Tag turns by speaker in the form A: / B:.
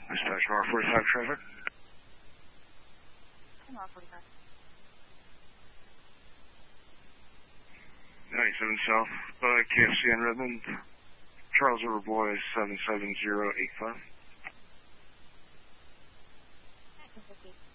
A: Dispatch R45 traffic. 97 South, KFC in Redmond. Charles River Boy 77085.